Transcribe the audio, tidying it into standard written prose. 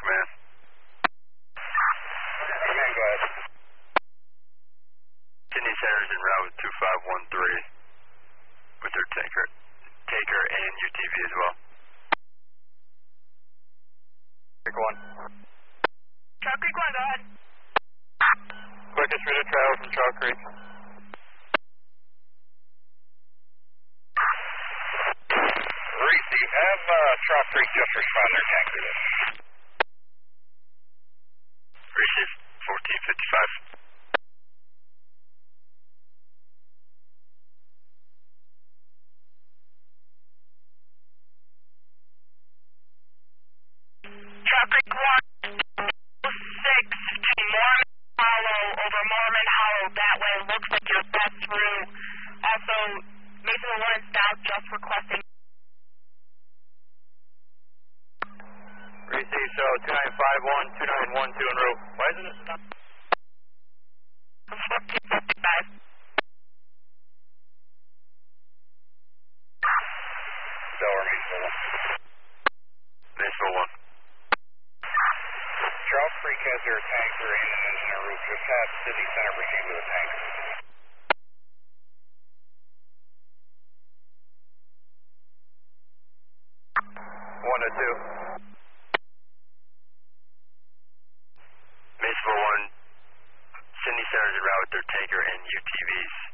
Command. Command, go ahead. Sydney Center's en route with 2513 with their tanker and UTV as well. Creek 1. Chalk Creek 1, go ahead. Quickest route of travel from Chalk Creek. Reese, have Chalk Creek just respond their tanker list. Receive 1455. Chalk Creek 1, 6 to Mormon Hollow over Mormon Hollow. That way looks like your best route. Also, Mason 1 and South just requesting. Receive, so 2951, 2912 en route. Why isn't it stopped? 1455. Delaware, Mason 1. Mason 1. Charles Creek has their tanker and an engine en route. Just have City Center proceed with the tanker. One to two. Mason 1. Sydney Center's en route with their tanker and UTVs.